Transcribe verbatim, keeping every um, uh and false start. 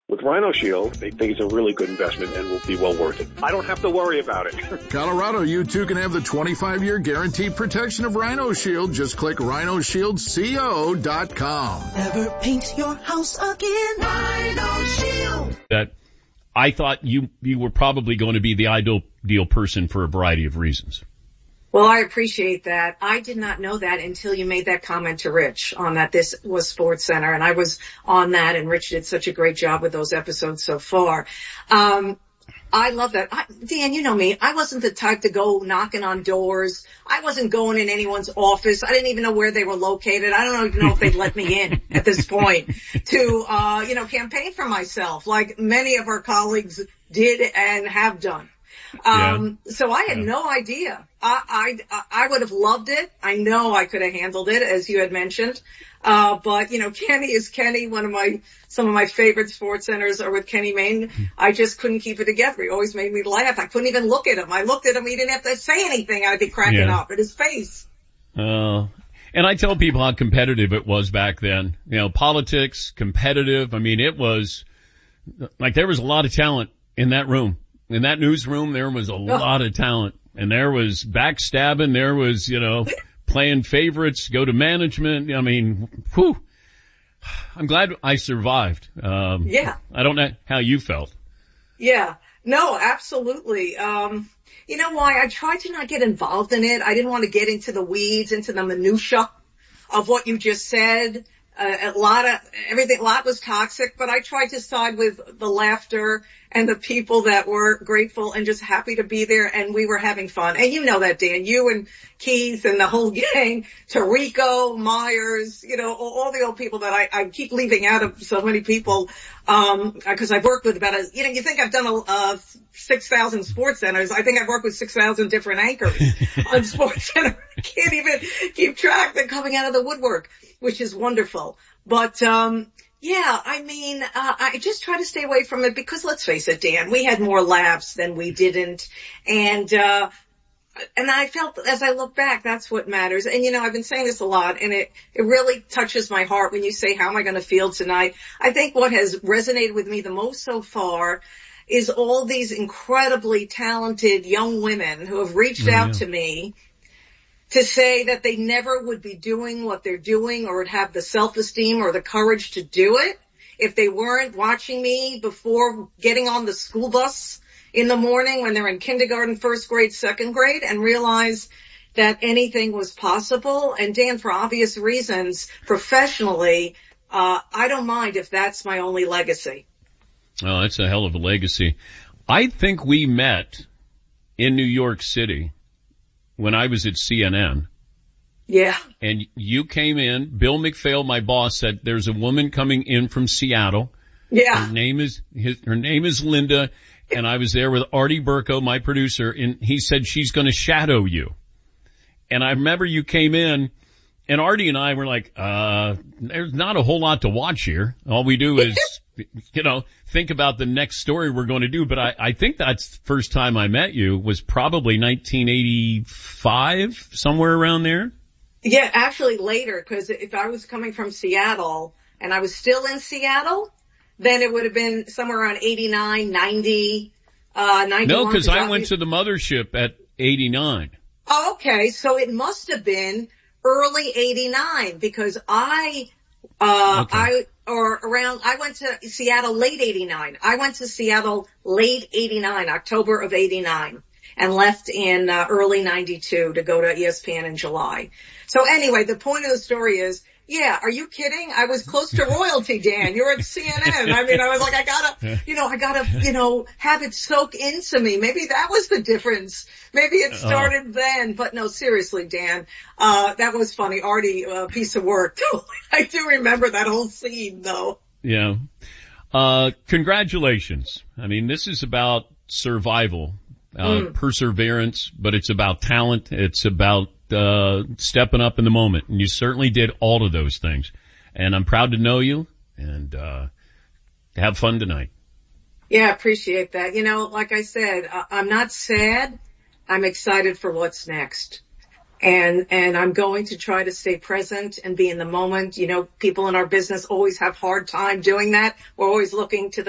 With Rhino Shield, they think it's a really good investment and will be well worth it. I don't have to worry about it. Colorado, you too can have the twenty-five year guaranteed protection of Rhino Shield. Just click rhino shield co dot com. Never paint your house again. Rhino Shield. That I thought you you were probably going to be the ideal deal person for a variety of reasons. Well, I appreciate that. I did not know that until you made that comment to Rich on that this was Sports Center, and I was on that, and Rich did such a great job with those episodes so far. Um, I love that. I, Dan, you know me. I wasn't the type to go knocking on doors. I wasn't going in anyone's office. I didn't even know where they were located. I don't even know if they'd let me in at this point to, uh, you know, campaign for myself like many of our colleagues did and have done. Um, yeah. So I had yeah. no idea. I, I, I would have loved it. I know I could have handled it, as you had mentioned. Uh, but, you know, Kenny is Kenny. One of my, some of my favorite sports centers are with Kenny Mayne. I just couldn't keep it together. He always made me laugh. I couldn't even look at him. I looked at him. He didn't have to say anything. I'd be cracking yeah. up at his face. Oh. Uh, and I tell people how competitive it was back then. You know, politics, competitive. I mean, it was like there was a lot of talent in that room. In that newsroom, there was a lot of talent, and there was backstabbing. There was, you know, playing favorites, go to management. I mean, whew. I'm glad I survived. Um, yeah. I don't know how you felt. Yeah. No, absolutely. Um, you know why? I tried to not get involved in it. I didn't want to get into the weeds, into the minutia of what you just said. Uh, a lot of everything, a lot was toxic, but I tried to side with the laughter and the people that were grateful and just happy to be there, and we were having fun. And you know that, Dan, you and Keith and the whole gang, Tarico, Myers, you know, all, all the old people that I, I keep leaving out of so many people, um, because I've worked with about a, you know, you think I've done a, uh, six thousand sports centers. I think I've worked with six thousand different anchors on Sports Center. I can't even keep track. They're coming out of the woodwork, which is wonderful. But, um, yeah, I mean, uh, I just try to stay away from it because let's face it, Dan, we had more laughs than we didn't. And, uh, and I felt as I look back, that's what matters. And, you know, I've been saying this a lot, and it, it really touches my heart when you say, how am I going to feel tonight? I think what has resonated with me the most so far is all these incredibly talented young women who have reached oh, out yeah. to me to say that they never would be doing what they're doing or would have the self-esteem or the courage to do it if they weren't watching me before getting on the school bus in the morning when they're in kindergarten, first grade, second grade, and realize that anything was possible. And Dan, for obvious reasons, professionally, uh, I don't mind if that's my only legacy. Oh, that's a hell of a legacy. I think we met in New York City when I was at C N N. Yeah. And you came in, Bill McPhail, my boss, said, there's a woman coming in from Seattle. Yeah. Her name is, his, her name is Linda. And I was there with Artie Burko, my producer, and he said she's going to shadow you. And I remember you came in, and Artie and I were like, uh, there's not a whole lot to watch here. All we do is, you know, think about the next story we're going to do. But I, I think that's the first time I met you was probably nineteen eighty-five, somewhere around there. Yeah, actually later, because if I was coming from Seattle and I was still in Seattle, then it would have been somewhere around eighty-nine, ninety, uh, ninety-one. No, because I went to the mothership at eighty-nine. Oh, okay. So it must have been early eighty-nine because I, uh, okay. I, or around, I went to Seattle late eighty-nine. I went to Seattle late eighty-nine, October of eighty-nine, and left in uh, early ninety-two to go to E S P N in July. So anyway, the point of the story is, yeah, are you kidding? I was close to royalty, Dan. You're at C N N. I mean, I was like, I gotta, you know, I gotta, you know, have it soak into me. Maybe that was the difference. Maybe it started oh. then. But no, seriously, Dan, uh, that was funny. Artie, a uh, piece of work. I do remember that whole scene, though. Yeah. Uh, congratulations. I mean, this is about survival, uh, mm. perseverance, but it's about talent. It's about Uh, stepping up in the moment. And you certainly did all of those things. And I'm proud to know you and, uh, have fun tonight. Yeah, I appreciate that. You know, like I said, I- I'm not sad. I'm excited for what's next. And, and I'm going to try to stay present and be in the moment. You know, people in our business always have hard time doing that. We're always looking to the